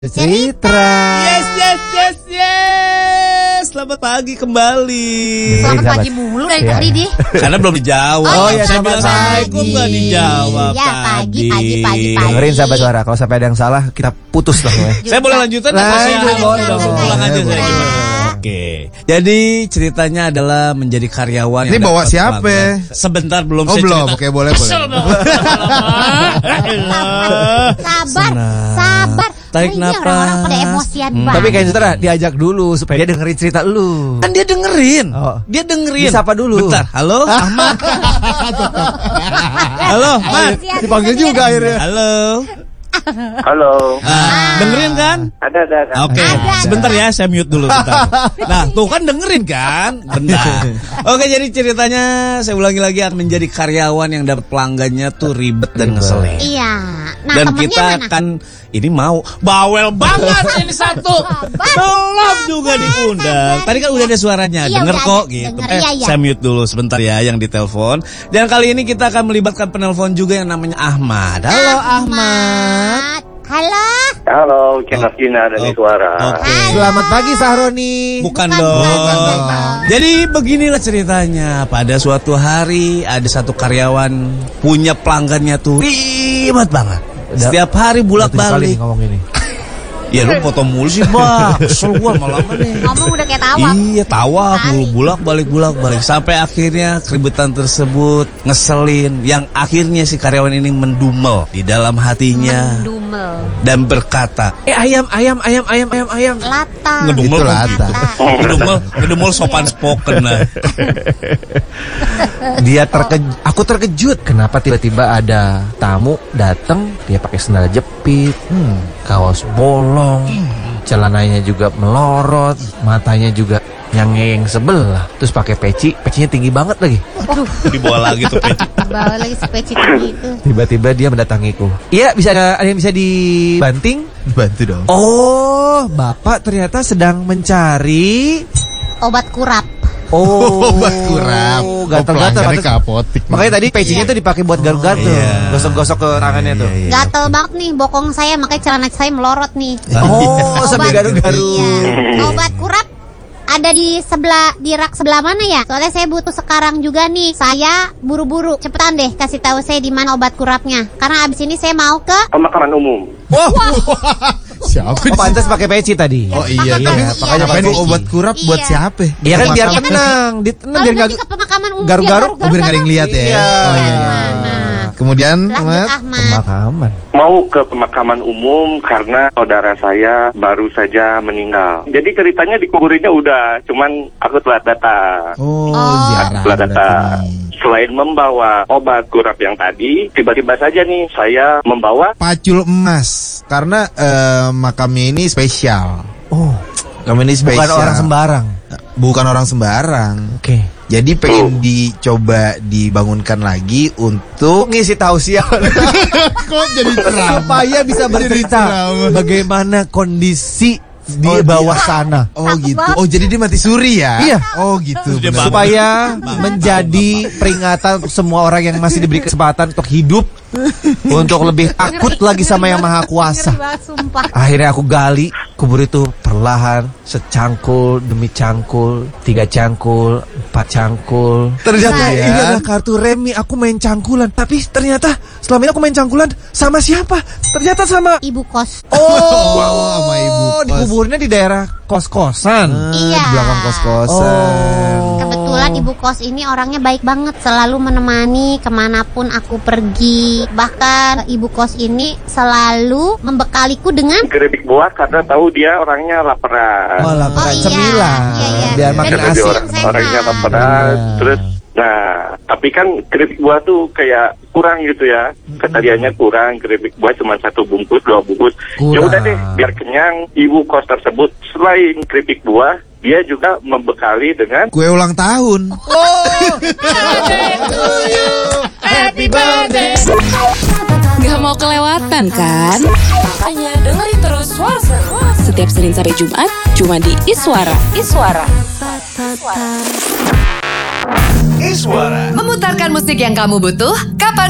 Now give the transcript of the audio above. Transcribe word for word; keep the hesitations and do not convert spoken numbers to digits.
Cerita. Yes, yes, yes, yes. Selamat pagi kembali. Selamat pagi mulu dari ya. tadi deh. Karena belum dijawab. Oh, iya, Saya selamat bilang pagi. Assalamualaikum nggak dijawab Ya, pagi, tadi. pagi, pagi, pagi. Dengerin sahabat suara, kalau sampai ada yang salah kita putus lah. Saya boleh lanjutan? Lanjut, Apa saya boleh boleh dong. Pulang aja saya Boleh. gimana? Oke. Jadi ceritanya adalah menjadi karyawan. Ini yang bawa dapat siapa? pelanggan. Sebentar belum Oh saya belum, cerita. oke boleh boleh. Sabar, Senang. sabar. Tarik Ini napas. orang-orang pada emosian Hmm. banget. Tapi kayak Citra diajak dulu supaya dia dengerin cerita lu. Kan dia dengerin. Oh. Dia dengerin. Disapa dulu. Bentar. Halo, Ahmad. Halo, Mat. Dipanggil juga akhirnya. Halo. Halo. Ah, dengerin kan? Ada, ada, ada. Oke, Ada. sebentar ya, saya mute dulu bentar. Nah, tuh kan dengerin kan? Bentar. Oke, jadi ceritanya saya ulangi lagi, akan menjadi karyawan yang dapat pelanggannya tuh ribet dan ngeselin. Iya. Nah, Dan temennya kita mana? kan ini mau bawel banget ini satu. Belum juga diundang. Tadi kan udah ada suaranya, Iya, denger udah kok ada. gitu. Denger, Eh, iya, iya. saya mute dulu sebentar ya yang ditelepon. Dan kali ini kita akan melibatkan penelpon juga yang namanya Ahmad. Halo Ahmad. Halo. Halo, Kena Kina dari Oke. suara. Oke. Selamat pagi Sahroni. Bukan, Bukan, dong. bukan dong. Jadi beginilah ceritanya. Pada suatu hari ada satu karyawan punya pelanggannya tuh ribet banget. Udah- Setiap hari Tujuh kali bulak-balik. nih ngomong ini. Ya lu foto mulu sih, Bang. Kesel gua malam nih. Ngomong udah kayak tawa. Iya, tawa mulu bulak-balik bulak-balik sampai akhirnya keributan tersebut ngeselin yang akhirnya si karyawan ini mendumel di dalam hatinya Mendumel. dan berkata, "Eh ayam, ayam, ayam, ayam, ayam, ayam." Lata. Ngedumel Itu kok lata. gitu. Ngedumel, ngedumel sopan spoken lah. Dia terkejut, aku terkejut. Kenapa tiba-tiba ada tamu datang, dia pakai sandal jepit, hmm, kaos bolong, celananya juga melorot, matanya juga nyangeng sebelah, terus pakai peci, pecinya tinggi banget lagi. Dibawa lagi tuh peci. Bawa lagi sepeci tinggi itu. Tiba-tiba dia mendatangiku. Iya, bisa ada, ada yang bisa dibanting? Bantu dong. Oh, Bapak ternyata sedang mencari. Obat kurap. Oh, Obat kurap. Gatal-gatal. Pelanggannya ke Pantes- apotik. Makanya tadi pecinya tuh dipakai buat garuk-garuk, iya. gosok-gosok ke tangannya tuh. Gatel banget nih bokong saya, makanya celana saya melorot nih. Oh, sampai Obat- garuk-garuk. Iya. Obat kurap ada di sebelah di rak sebelah mana ya? Soalnya saya butuh sekarang juga nih. Saya buru-buru. Cepetan deh kasih tahu saya di mana obat kurapnya. Karena abis ini saya mau ke Pemakaman umum. Siapa Oh, pantas pakai peci tadi. Oh iya, Iya, tapi iya, makanya pakai pakai peci. obat kurap buat Iya. siapa? Iya kan biar Pemakaman. tenang, ditenang kalau biar nanti nggak ke pemakaman umum garuk-garuk, biar Oh, biar nggak ada yang lihat ya. Iya. Oh, iya. Mana? Kemudian, Lanjut Ahmad. Ahmad. pemakaman. Mau ke pemakaman umum karena saudara saya baru saja meninggal. Jadi ceritanya dikuburinnya udah, cuman aku telat datang. Oh, Oh. ziarah. Telat datang. berarti. Selain membawa obat kurap yang tadi, tiba-tiba saja nih saya membawa Pacul emas karena eh, makamnya ini spesial. Oh, Makam ini spesial. bukan orang sembarang. Bukan orang sembarang. Oke. Jadi pengen dicoba dibangunkan lagi untuk Ngisi tausiah kok jadi supaya bisa bercerita bagaimana kondisi di Oh, bawah dia- sana. Oh Takut gitu. banget. Oh jadi dia mati suri ya? Iya. Oh gitu. Dia benar. bangun. Supaya menjadi peringatan untuk semua orang yang masih diberi kesempatan untuk hidup, untuk lebih takut lagi sama yang maha kuasa. Ngeri banget, sumpah. Akhirnya aku gali kubur itu perlahan, secangkul demi cangkul, tiga cangkul, empat cangkul. Ternyata Iya. ini adalah kartu remi. Aku main cangkulan, tapi ternyata selama ini aku main cangkulan sama siapa? Ternyata sama Ibu kos. oh, Wow, sama ibu kos. dikuburnya di daerah kos-kosan. Ah, Iya. Di belakang kos-kosan. Kebetulan ibu kos ini orangnya baik banget, selalu menemani kemanapun aku pergi. Bahkan ibu kos ini selalu membekaliku dengan keripik buah karena tahu dia orangnya laparan. Oh, laporan Oh, iya. cemilan. Iya, iya. Biar makin Karena dia asik. orang, Sehat. orangnya laparan. Iya. Terus, nah, tapi kan keripik buah tuh kayak kurang gitu ya. Kesediaannya kurang, keripik buah cuma satu bungkus, dua bungkus. Kurang. Ya udah deh, biar kenyang. Ibu kos tersebut selain keripik buah, dia juga membekali dengan Kue ulang tahun. Happy birthday. Gak mau kelewatan kan? Makanya dengerin terus Suara Seru setiap Senin sampai Jumat cuma di Iswara. Iswara. Memutarkan musik yang kamu butuh, kapan